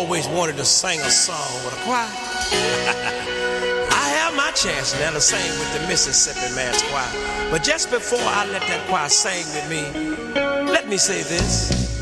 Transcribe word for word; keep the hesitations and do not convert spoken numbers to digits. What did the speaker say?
always wanted to sing a song with a choir. I have my chance now to sing with the Mississippi Mass Choir. But just before I let that choir sing with me, let me say this.